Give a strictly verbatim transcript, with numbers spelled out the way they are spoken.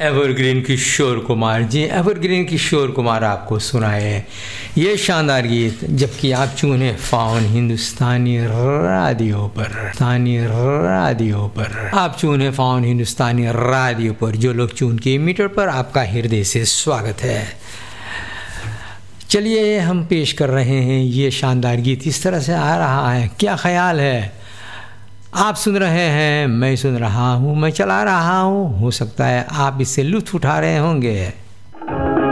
Evergreen Kishore Kumar ji, evergreen Kishore Kumar आपको सुनाए ये शानदार गीत, जबकि आप चुने फाउन हिंदुस्तानी रेडियो पर, हिंदुस्तानी रेडियो पर आप चुने फाउन हिंदुस्तानी रेडियो पर। जो लोग चुन के मीटर पर, आपका हृदय से स्वागत है। चलिए हम पेश कर रहे हैं ये शानदार गीत, इस तरह से आ रहा है। क्या ख्याल है, आप सुन रहे हैं, मैं सुन रहा हूँ, मैं चला रहा हूँ, हो सकता है आप इससे लुत्फ़ उठा रहे होंगे।